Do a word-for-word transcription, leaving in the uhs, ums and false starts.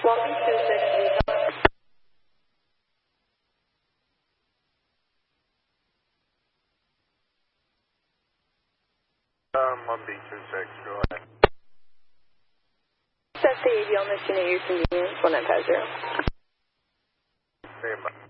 one B two six, Um, one B two six, go ahead. Set the A D on this unit, your convenience, one nine five zero. Stand by.